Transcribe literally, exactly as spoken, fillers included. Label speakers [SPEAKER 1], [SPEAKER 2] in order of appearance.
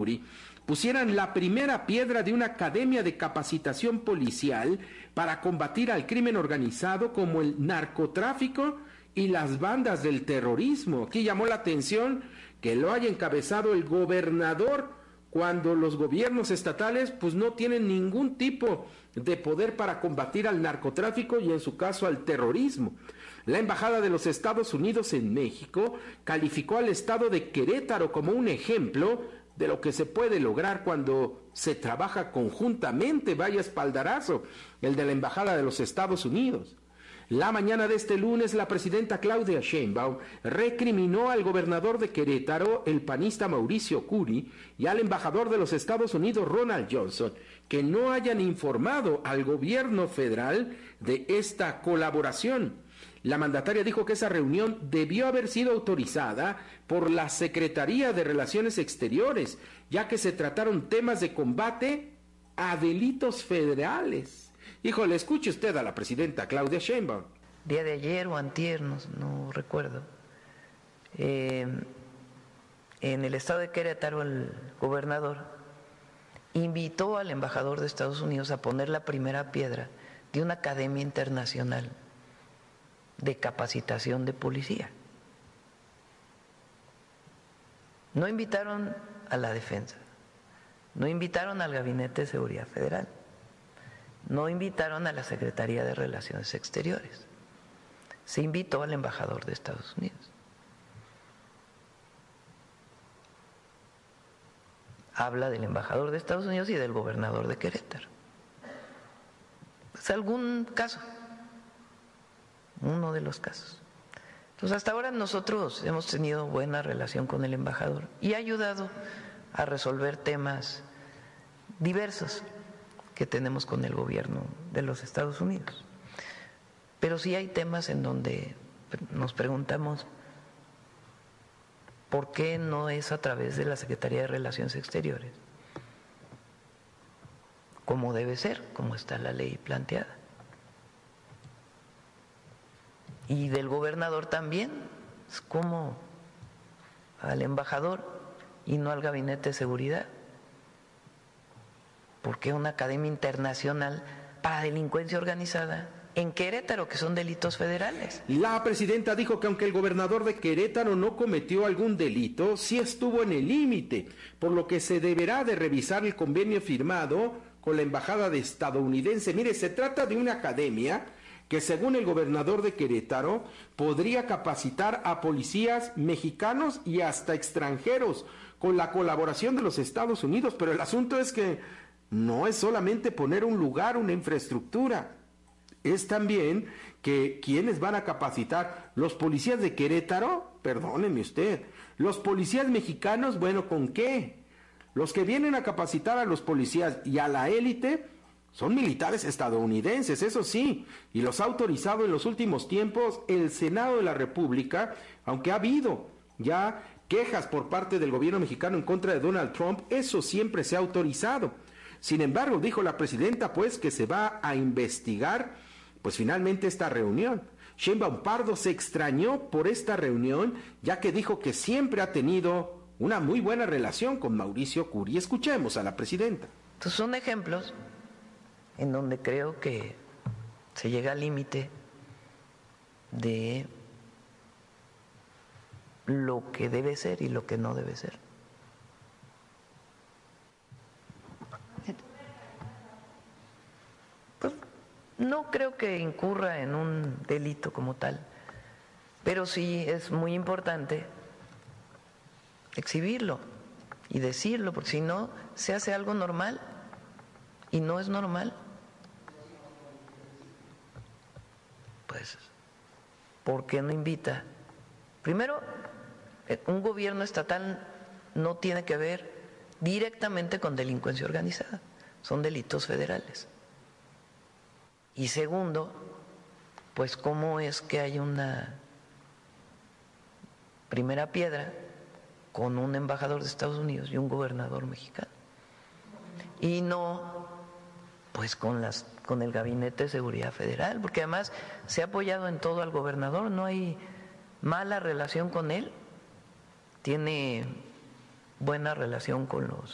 [SPEAKER 1] Curi pusieran la primera piedra de una academia de capacitación policial para combatir al crimen organizado como el narcotráfico y las bandas del terrorismo. Aquí llamó la atención que lo haya encabezado el gobernador cuando los gobiernos estatales pues no tienen ningún tipo de poder para combatir al narcotráfico y en su caso al terrorismo. La Embajada de los Estados Unidos en México calificó al estado de Querétaro como un ejemplo de lo que se puede lograr cuando se trabaja conjuntamente. Vaya espaldarazo el de la Embajada de los Estados Unidos. La mañana de este lunes, la presidenta Claudia Sheinbaum recriminó al gobernador de Querétaro, el panista Mauricio Curi, y al embajador de los Estados Unidos, Ronald Johnson, que no hayan informado al gobierno federal de esta colaboración. La mandataria dijo que esa reunión debió haber sido autorizada por la Secretaría de Relaciones Exteriores, ya que se trataron temas de combate a delitos federales. Híjole, escuche usted a la presidenta Claudia Sheinbaum.
[SPEAKER 2] Día de ayer o antier, no, no recuerdo, eh, en el estado de Querétaro el gobernador invitó al embajador de Estados Unidos a poner la primera piedra de una academia internacional de capacitación de policía. No invitaron a la defensa, no invitaron al Gabinete de Seguridad Federal, no invitaron a la Secretaría de Relaciones Exteriores, se invitó al embajador de Estados Unidos. Habla del embajador de Estados Unidos y del gobernador de Querétaro. Es algún caso, uno de los casos. Entonces, hasta ahora nosotros hemos tenido buena relación con el embajador y ha ayudado a resolver temas diversos que tenemos con el gobierno de los Estados Unidos. Pero sí hay temas en donde nos preguntamos por qué no es a través de la Secretaría de Relaciones Exteriores, como debe ser, como está la ley planteada. Y del gobernador también, como al embajador y no al Gabinete de Seguridad. ¿Por qué una academia internacional para delincuencia organizada en Querétaro, que son delitos federales?
[SPEAKER 1] La presidenta dijo que aunque el gobernador de Querétaro no cometió algún delito, sí estuvo en el límite, por lo que se deberá de revisar el convenio firmado con la embajada de estadounidense. Mire, se trata de una academia que según el gobernador de Querétaro podría capacitar a policías mexicanos y hasta extranjeros con la colaboración de los Estados Unidos, pero el asunto es que no es solamente poner un lugar, una infraestructura, es también que quienes van a capacitar, los policías de Querétaro, perdóneme usted, los policías mexicanos, bueno, ¿con qué? Los que vienen a capacitar a los policías y a la élite son militares estadounidenses, eso sí, y los ha autorizado en los últimos tiempos el Senado de la República, aunque ha habido ya quejas por parte del gobierno mexicano en contra de Donald Trump, eso siempre se ha autorizado. Sin embargo, dijo la presidenta, pues, que se va a investigar, pues, finalmente esta reunión. Sheinbaum Pardo se extrañó por esta reunión, ya que dijo que siempre ha tenido una muy buena relación con Mauricio Curi. Escuchemos a la presidenta.
[SPEAKER 2] Entonces, son ejemplos en donde creo que se llega al límite de lo que debe ser y lo que no debe ser. Pues no creo que incurra en un delito como tal, pero sí es muy importante exhibirlo y decirlo, porque si no se hace algo normal y no es normal. Pues, ¿por qué no invita? Primero, un gobierno estatal no tiene que ver directamente con delincuencia organizada, son delitos federales. Y segundo, pues cómo es que hay una primera piedra con un embajador de Estados Unidos y un gobernador mexicano, y no pues con las con el Gabinete de Seguridad Federal, porque además se ha apoyado en todo al gobernador, no hay mala relación con él, tiene buena relación con los